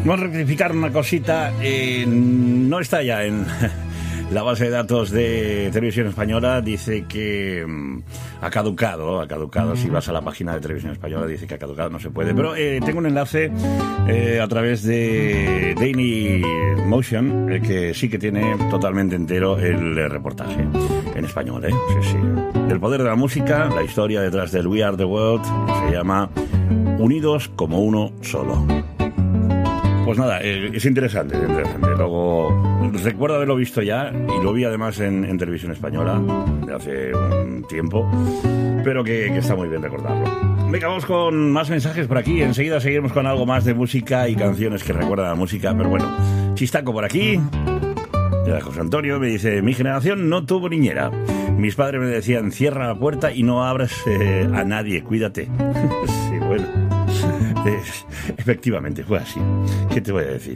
Vamos a rectificar una cosita. No está ya en la base de datos de Televisión Española. Dice que ha caducado. Si vas a la página de Televisión Española dice que ha caducado, no se puede. Pero tengo un enlace a través de Daily Motion que sí que tiene totalmente entero el reportaje en español, ¿eh? Sí. El poder de la música, la historia detrás del We Are the World, se llama Unidos como uno solo. Pues nada, es interesante. Luego, recuerdo haberlo visto ya, y lo vi además en Televisión Española, de hace un tiempo, pero que está muy bien recordarlo. Venga, vamos con más mensajes por aquí. Enseguida seguiremos con algo más de música y canciones que recuerdan a la música, pero bueno, chistaco por aquí. José Antonio me dice: mi generación no tuvo niñera. Mis padres me decían: cierra la puerta y no abras a nadie, cuídate. Sí, bueno. Efectivamente, fue así. ¿Qué te voy a decir?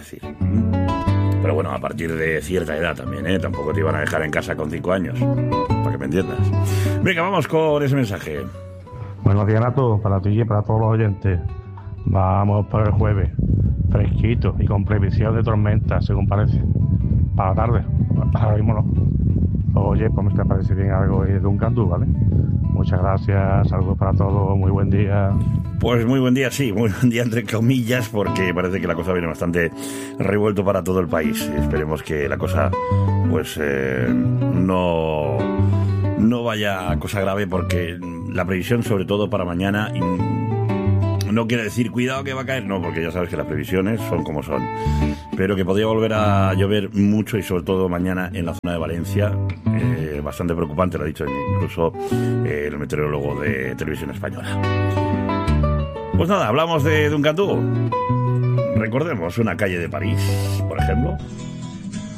Pero bueno, a partir de cierta edad también, ¿eh? Tampoco te iban a dejar en casa con 5 años, para que me entiendas. Venga, vamos con ese mensaje. Buenos días, Nato, para ti y para todos los oyentes. Vamos por el jueves, fresquito y con previsión de tormenta, según parece. Para la tarde, ahora mismo no. Oye, pues me parece bien algo de Duncan Du, ¿vale? Muchas gracias, saludos para todos, muy buen día. Pues muy buen día, sí, muy buen día entre comillas, porque parece que la cosa viene bastante revuelto para todo el país. Esperemos que la cosa, pues, no vaya a cosa grave, porque la previsión, sobre todo para mañana, no quiere decir cuidado que va a caer, no, porque ya sabes que las previsiones son como son. Pero que podría volver a llover mucho, y sobre todo mañana en la zona de Valencia. Bastante preocupante, lo ha dicho incluso el meteorólogo de Televisión Española. Pues nada, hablamos de Duncan Du. Recordemos una calle de París, por ejemplo.